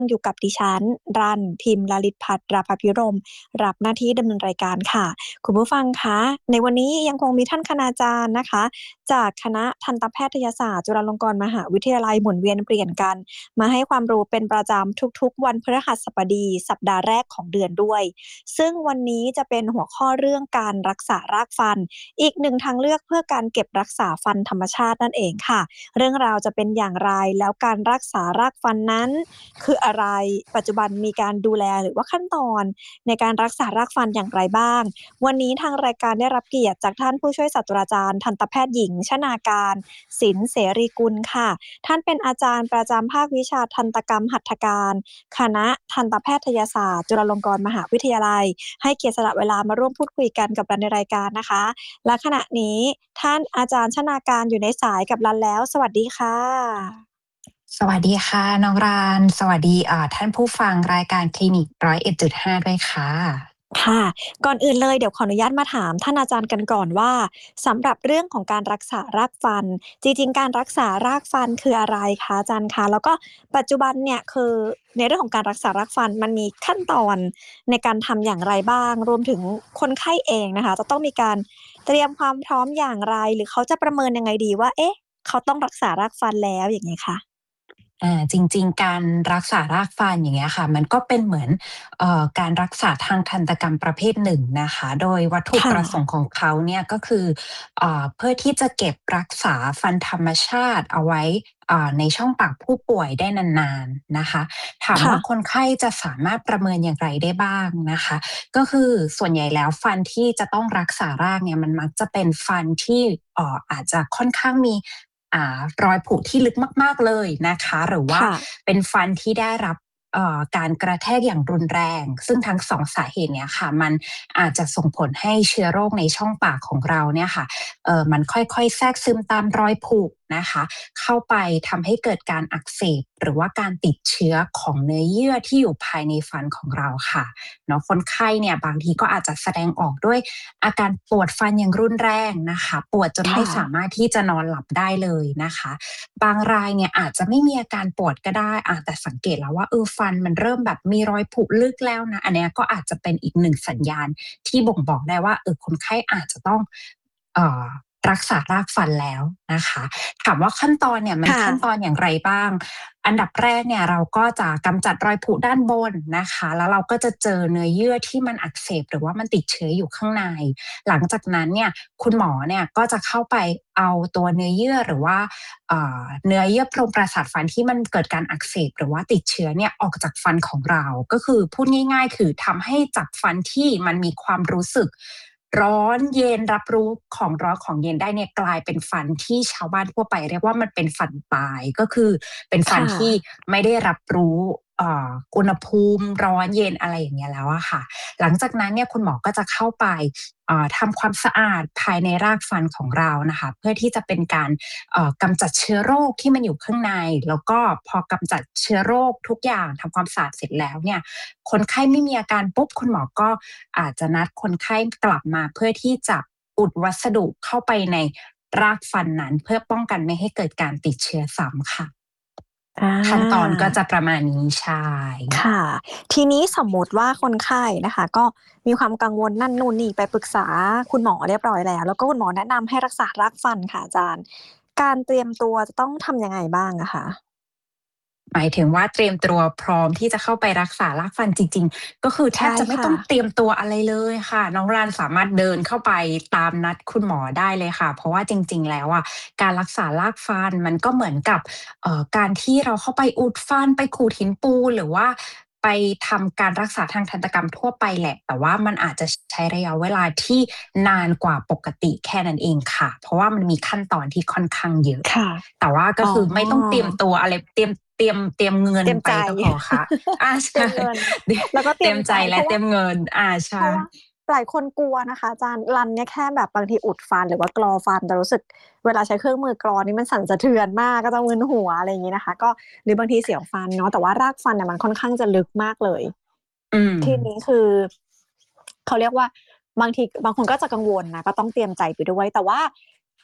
อยู่กับดิฉันรันพิมพ์ลลิตพัฒน์ราภพิรมรับหน้าที่ดำเนินรายการค่ะคุณผู้ฟังคะในวันนี้ยังคงมีท่านคณาจารย์นะคะจากคณะทันตแพทยศาสตร์จุฬาลงกรณ์มหาวิทยาลัยหมุนเวียนเปลี่ยนกันมาให้ความรู้เป็นประจำทุกๆวันพฤหัสบดีสัปดาห์แรกของเดือนด้วยซึ่งวันนี้จะเป็นหัวข้อเรื่องการรักษารากฟันอีกหนึ่งทางเลือกเพื่อการเก็บรักษาฟันธรรมชาตินั่นเองค่ะเรื่องราวจะเป็นอย่างไรแล้วการรักษารากฟันนั้นคืออะไรปัจจุบันมีการดูแลหรือว่าขั้นตอนในการรักษารากฟันอย่างไรบ้างวันนี้ทางรายการได้รับเกียรติจากท่านผู้ช่วยศาสตราจารย์ทันตแพทย์หญิงชนาการศิลป์เสรีกุลค่ะท่านเป็นอาจารย์ประจำภาควิชาทันตกรรมหัตถการคณะทันตแพทยศาสตร์จุฬาลงกรณ์มหาวิทยาลัยให้เกียรติสละเวลามาร่วมพูดคุยกันกับเราในรายการนะคะและขณะนี้ท่านอาจารย์ชนาการอยู่ในสายกับเราแล้วสวัสดีค่ะสวัสดีค่ะน้องรานสวัสดีท่านผู้ฟังรายการคลินิก101.5ด้วยค่ะค่ะก่อนอื่นเลยเดี๋ยวขออนุญาตมาถามท่านอาจารย์กันก่อนว่าสำหรับเรื่องของการรักษารากฟันจริงๆการรักษารากฟันคืออะไรคะอาจารย์คะแล้วก็ปัจจุบันเนี่ยคือในเรื่องของการรักษารากฟันมันมีขั้นตอนในการทำอย่างไรบ้างรวมถึงคนไข้เองนะคะจะต้องมีการเตรียมความพร้อมอย่างไรหรือเขาจะประเมินยังไงดีว่าเอ๊ะเขาต้องรักษารากฟันแล้วอย่างงี้ค่ะจริงๆการรักษารากฟันอย่างเงี้ยค่ะมันก็เป็นเหมือนการรักษาทางทันตกรรมประเภทหนึ่งนะคะโดยวัตถุค่ะประสงค์ของเขาเนี่ยก็คือเพื่อที่จะเก็บรักษาฟันธรรมชาติเอาไว้ในช่องปากผู้ป่วยได้นานๆนะคะถามค่ะว่าคนไข้จะสามารถประเมินอย่างไรได้บ้างนะคะก็คือส่วนใหญ่แล้วฟันที่จะต้องรักษารากเนี่ยมันมักจะเป็นฟันที่อาจจะค่อนข้างมีรอยผุที่ลึกมากๆเลยนะคะหรือว่าค่ะเป็นฟันที่ได้รับการกระแทกอย่างรุนแรงซึ่งทั้งสองสาเหตุเนี้ยค่ะมันอาจจะส่งผลให้เชื้อโรคในช่องปากของเราเนี่ยค่ะมันค่อยๆแทรกซึมตามรอยผุนะคะเข้าไปทำให้เกิดการอักเสบหรือว่าการติดเชื้อของเนื้อเยื่อที่อยู่ภายในฟันของเราค่ะเนาะคนไข้เนี่ยบางทีก็อาจจะแสดงออกด้วยอาการปวดฟันอย่างรุนแรงนะคะปวดจนไม่ค่ะสามารถที่จะนอนหลับได้เลยนะคะบางรายเนี่ยอาจจะไม่มีอาการปวดก็ได้แต่สังเกตแล้วว่าฟันมันเริ่มแบบมีรอยผุลึกแล้วนะอันเนี้ยก็อาจจะเป็นอีกหนึ่งสัญญาณที่บ่งบอกได้ว่าคนไข้อาจจะต้องเอ่อรักษารากฟันแล้วนะคะถามว่าขั้นตอนเนี่ยมันค่ะขั้นตอนอย่างไรบ้าง อันดับแรกเนี่ยเราก็จะกำจัดรอยผุด้านบนนะคะแล้วเราก็จะเจอเนื้อเยื่อที่มันอักเสบหรือว่ามันติดเชื้ออยู่ข้างในหลังจากนั้นเนี่ยคุณหมอเนี่ยก็จะเข้าไปเอาตัวเนื้อเยื่อหรือว่าเนื้อเยื่อโพรงประสาทฟันที่มันเกิดการอักเสบหรือว่าติดเชื้อเนี่ยออกจากฟันของเราก็คือพูดง่ายๆคือทำให้จากฟันที่มันมีความรู้สึกร้อนเย็นรับรู้ของร้อนของเย็นได้เนี่ยกลายเป็นฟันที่ชาวบ้านทั่วไปเรียกว่ามันเป็นฟันตายก็คือ เป็นฟันค่ะที่ไม่ได้รับรู้อุณหภูมิร้อนเย็นอะไรอย่างเงี้ยแล้วอะค่ะหลังจากนั้นเนี่ยคุณหมอก็จะเข้าไปทำความสะอาดภายในรากฟันของเรานะคะเพื่อที่จะเป็นการกำจัดเชื้อโรคที่มันอยู่ข้างในแล้วก็พอกำจัดเชื้อโรคทุกอย่างทำความสะอาดเสร็จแล้วเนี่ยคนไข้ไม่มีอาการปุ๊บคุณหมอก็อาจจะนัดคนไข้กลับมาเพื่อที่จะอุดวัสดุเข้าไปในรากฟันนั้นเพื่อป้องกันไม่ให้เกิดการติดเชื้อซ้ำค่ะอาขั้นตอนก็จะประมาณนี้ใช่ค่ะทีนี้สมมุติว่าคนไข้นะคะก็มีความกังวลนั่นนู่นนี่ไปปรึกษาคุณหมอเรียบร้อยแล้วแล้วก็คุณหมอแนะนำให้รักษารากฟันค่ะอาจารย์การเตรียมตัวจะต้องทำยังไงบ้างอะคะหมายถึงว่าเตรียมตัวพร้อมที่จะเข้าไปรักษารากฟันจริงๆก็คือแทบใช่จะไม่ต้ค่ะองเตรียมตัวอะไรเลยค่ะน้องรันสามารถเดินเข้าไปตามนัดคุณหมอได้เลยค่ะเพราะว่าจริงๆแล้วอะการรักษารากฟันมันก็เหมือนกับการที่เราเข้าไปอุดฟันไปขูดหินปูนหรือว่าไปทำการรักษาทางทันตกรรมทั่วไปแหละแต่ว่ามันอาจจะใช้ระยะเวลาที่นานกว่าปกติแค่นั้นเองค่ะเพราะว่ามันมีขั้นตอนที่ค่อนข้างเยอะค่ะแต่ว่าก็อ๋อคือไม่ต้องเตรียมตัวอะไรเตรียมเงินไปเตรียมใจก็พอค่ะอาเตรีใช่ยมเงินเตรียมแล้วก็เตรียมใจเตรียมใจและเพราะว่าเตรียมเงินใช่เพราะว่าหลายคนกลัวนะคะอาจารย์รันเนี่ยแค่แบบบางทีอุดฟันหรือว่ากรอฟันแต่รู้สึกเวลาใช้เครื่องมือกรอนี่มันสั่นสะเทือนมากก็จะมึนหัวอะไรอย่างงี้นะคะก็หรือบางทีเสียวฟันเนาะแต่ว่ารากฟันเนี่ยมันค่อนข้างจะลึกมากเลยอืมทีนี้คือเขาเรียกว่าบางทีบางคนก็จะกังวลนะก็ต้องเตรียมใจไปด้วยแต่ว่า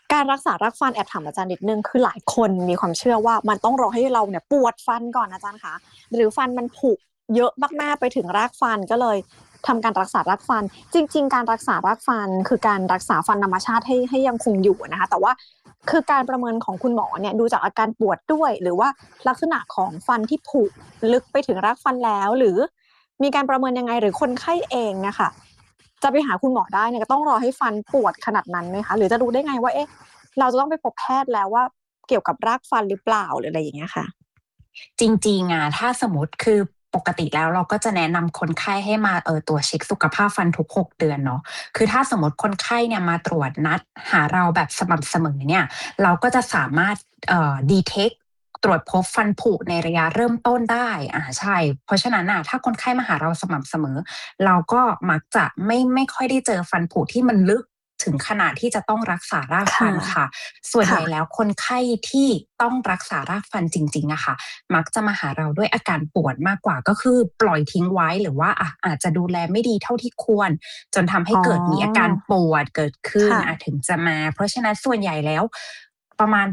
การรักษารากฟันแอบถามอาจารย์นิดนึงคือหลายคนมีความเชื่อว่ามันต้องรอให้เราเนี่ยปวดฟันก่อนอาจารย์คะหรือฟันมันผุเยอะมากๆไปถึงรากฟันก็เลยทำการรักษารากฟันจริงๆการรักษารากฟันคือการรักษาฟันธรรมชาติให้ยังคงอยู่นะคะแต่ว่าคือการประเมินของคุณหมอเนี่ยดูจากอาการปวดด้วยหรือว่าลักษณะของฟันที่ผุลึกไปถึงรากฟันแล้วหรือมีการประเมินยังไงหรือคนไข้เองเนี่ยค่ะจะไปหาคุณหมอได้เนี่ยก็ต้องรอให้ฟันปวดขนาดนั้นไหมคะหรือจะรู้ได้ไงว่าเอ๊ะ เราจะต้องไปพบแพทย์แล้วว่าเกี่ยวกับรากฟันหรือเปล่าหรืออะไรอย่างเงี้ยค่ะจริงๆถ้าสมมติคือปกติแล้วเราก็จะแนะนำคนไข้ให้มาตรวจเช็คสุขภาพฟันทุก6 เดือนเนาะคือถ้าสมมติคนไข้เนี่ยมาตรวจนัดหาเราแบบสม่ำเสมอเนี่ยเราก็จะสามารถdetect ตรวจพบฟันผุในระยะเริ่มต้นได้ใช่เพราะฉะนั้นถ้าคนไข้มาหาเราสม่ำเสมอเราก็มักจะไม่ค่อยได้เจอฟันผุที่มันลึกถึงขนาดที่จะต้องรักษารากฟัค่ะนค่ะส่วนใหค่ะญ่แล้วคนไข้ที่ต้องรักษารากฟันจริงๆอะค่ะ มักจะมาหาเราด้วยอาการปวดมากกว่าก็คือปล่อยทิ้งไว้หรือว่าอาจจะดูแลไม่ดีเท่าที่ควรจนทำให้อ๋อเกิดมีอาการปวดเกิดขึ้นค่ะถึงจะมาเพราะฉะนั้นส่วนใหญ่แล้วประมาณ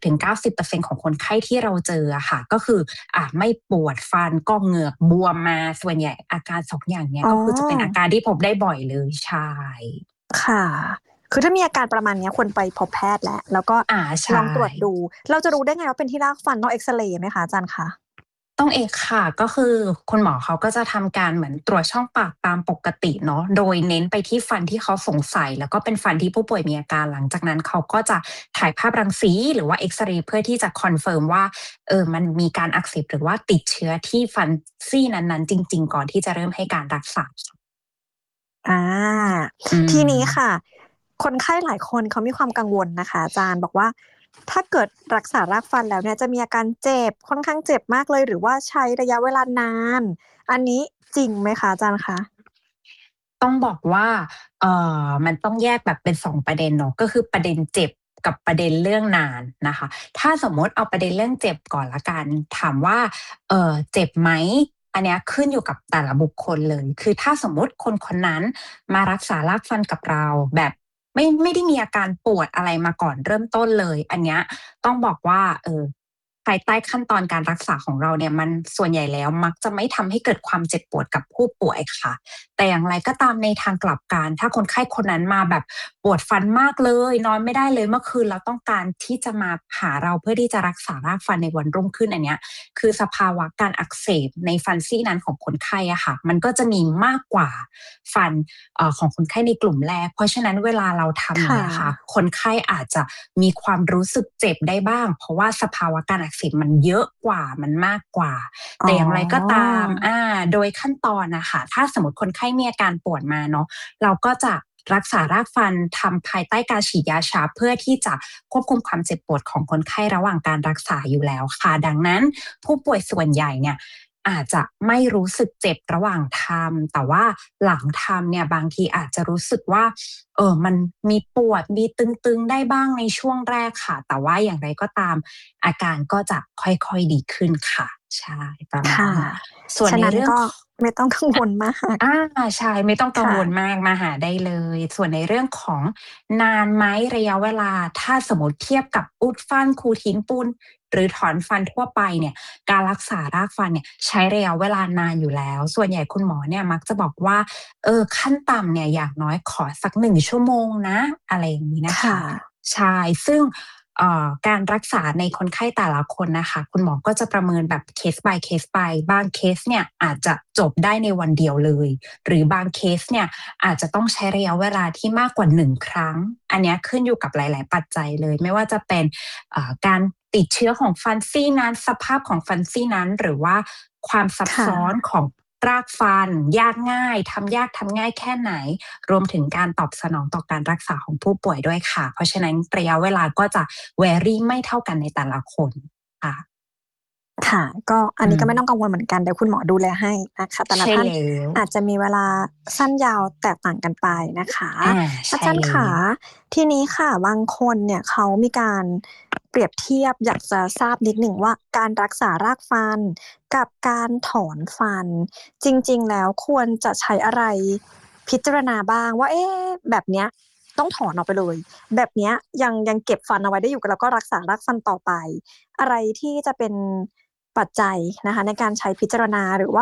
80-90%ของคนไข้ที่เราเจออะค่ะก็คือไม่ปวดฟันก็เหงือกบวมมาส่วนใหญ่อาการ2อย่างเนี้ยอ๋อก็คือจะเป็นอาการที่พบได้บ่อยเลยใช่ค่ะคือถ้ามีอาการประมาณนี้ควรไปพบแพทย์แล้วก็ใช่ลองตรวจดูเราจะรู้ได้ไงว่าเป็นที่รากฟันต้องเอ็กซเรย์ไหมคะอาจารย์คะต้องเอกค่ะก็คือคุณหมอเขาก็จะทำการเหมือนตรวจช่องปากตามปกติเนาะโดยเน้นไปที่ฟันที่เขาสงสัยแล้วก็เป็นฟันที่ผู้ป่วยมีอาการหลังจากนั้นเขาก็จะถ่ายภาพรังสีหรือว่าเอ็กซเรย์เพื่อที่จะคอนเฟิร์มว่ามันมีการอักเสบหรือว่าติดเชื้อที่ฟันซี่นั้นๆจริงๆก่อนที่จะเริ่มให้การรักษาอ่าอืทีนี้ค่ะมคนไข้หลายคนเขามีความกังวลนะคะอาจารย์บอกว่าถ้าเกิดรักษารากฟันแล้วเนี่ยจะมีอาการเจ็บค่อนข้างเจ็บมากเลยหรือว่าใช้ระยะเวลานานอันนี้จริงไหมคะอาจารย์คะต้องบอกว่ามันต้องแยกแบบเป็น2ประเด็นเนาะก็คือประเด็นเจ็บกับประเด็นเรื่องนานนะคะถ้าสมมติเอาประเด็นเรื่องเจ็บก่อนละกันถามว่าเจ็บไหมอันเนี้ยขึ้นอยู่กับแต่ละบุคคลเลยคือถ้าสมมุติคนคนนั้นมารักษารากฟันกับเราแบบไม่ได้มีอาการปวดอะไรมาก่อนเริ่มต้นเลยอันเนี้ยต้องบอกว่าภายใต้ขั้นตอนการรักษาของเราเนี่ยมันส่วนใหญ่แล้วมักจะไม่ทำให้เกิดความเจ็บปวดกับผู้ป่วยค่ะ แต่อย่างไรก็ตามในทางกลับกันถ้าคนไข้คนนั้นมาแบบปวดฟันมากเลยนอนไม่ได้เลยเมื่อคืนเราต้องการที่จะมาหาเราเพื่อที่จะรักษารากฟันในวันรุ่งขึ้นอันเนี้ยคือสภาวะการอักเสบในฟันซี่นั้นของคนไข้อะค่ะมันก็จะมีมากกว่าฟันของคนไข้ในกลุ่มแรกเพราะฉะนั้นเวลาเราทำอย่างค่ะเงี้ยค่ะคนไข้อาจจะมีความรู้สึกเจ็บได้บ้างเพราะว่าสภาวะการอักเสบมันเยอะกว่ามันมากกว่าอ๋อแต่อย่างไรก็ตามโดยขั้นตอนนะคะถ้าสมมติคนไข้มีอาการปวดมาเนาะเราก็จะรักษารากฟันทำภายใต้การฉีดยาชาเพื่อที่จะควบคุมความเจ็บปวดของคนไข้ระหว่างการรักษาอยู่แล้วค่ะดังนั้นผู้ป่วยส่วนใหญ่เนี่ยอาจจะไม่รู้สึกเจ็บระหว่างทำแต่ว่าหลังทำเนี่ยบางทีอาจจะรู้สึกว่ามันมีปวดมีตึงๆได้บ้างในช่วงแรกค่ะแต่ว่าอย่างไรก็ตามอาการก็จะค่อยๆดีขึ้นค่ะ ใช่ประมาณค่ะนี้ส่วนฉะในเรื่องนั้นก็ไม่ต้องกังวลมากใช่ไม่ต้องกังค่ะวลมากมาหาได้เลยส่วนในเรื่องของนานไหมระยะเวลาถ้าสมมติเทียบกับอุดฟันขูดหินปูนหรือถอนฟันทั่วไปเนี่ยการรักษารากฟันเนี่ยใช้ระยะเวลานานอยู่แล้วส่วนใหญ่คุณหมอเนี่ยมักจะบอกว่าขั้นต่ำเนี่ยอย่างน้อยขอสัก1 ชั่วโมงนะอะไรอย่างนี้นะค่ะคะใช่ซึ่ง การรักษาในคนไข้แต่ละคนนะคะคุณหมอก็จะประเมินแบบเคส by เคสไปบางเคสเนี่ยอาจจะจบได้ในวันเดียวเลยหรือบางเคสเนี่ยอาจจะต้องใช้ระยะเวลาที่มากกว่า1 ครั้งอันนี้ขึ้นอยู่กับหลายๆปัจจัยเลยไม่ว่าจะเป็นการติดเชื้อของฟันซี่นั้นสภาพของฟันซี่นั้นหรือว่าความซับค่ะซ้อนของรากฟันยากง่ายทำยากทำง่ายแค่ไหน รวมถึงการตอบสนองต่อการรักษาของผู้ป่วยด้วยค่ะ เพราะฉะนั้นระยะเวลาก็จะ vary ไม่เท่ากันในแต่ละคนค่ะค่ะก็อันอืมนี้ก็ไม่ต้องกังวลเหมือนกันเดี๋ยวคุณหมอดูแลให้นะคะแต่ละใช่ท่านแล้วอาจจะมีเวลาสั้นยาวแตกต่างกันไปนะคะอาอาใช่จารย์ขาแล้วทีนี้ค่ะบางคนเนี่ยเขามีการเปรียบเทียบอยากจะทราบนิดหนึ่งว่าการรักษารากฟันกับการถอนฟันจริงๆแล้วควรจะใช้อะไรพิจารณาบ้างว่าเอ๊ะแบบเนี้ยต้องถอนออกไปเลย แบบเนี้ยยังเก็บฟันเอาไว้ได้อยู่แล้วก็รักษารากฟันต่อไปอะไรที่จะเป็นปัจจัยนะคะในการใช้พิจารณาหรือว่า